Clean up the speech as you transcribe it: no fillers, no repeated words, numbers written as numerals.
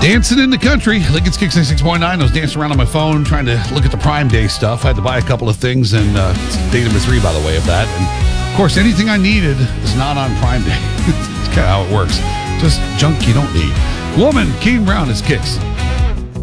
Dancing in the country. Lincoln's Kicks 96.9. I was dancing around on my phone trying to look at the Prime Day stuff. I had to buy a couple of things, and it's day number 3, by the way, of that. And, of course, anything I needed is not on Prime Day. That's kind of how it works. Just junk you don't need. Woman, Keen Brown is Kicks.